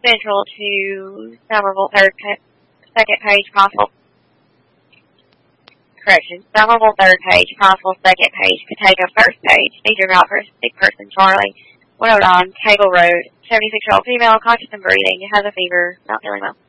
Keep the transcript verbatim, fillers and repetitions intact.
Central to Somerville, third, second page, possible. Correction, Somerville, third page, possible, second page, Potato, first page. Need your doctor, sick person, Charlie. one oh nine, Table Road, seventy-six-year-old female, conscious and breathing, has a fever, not feeling well.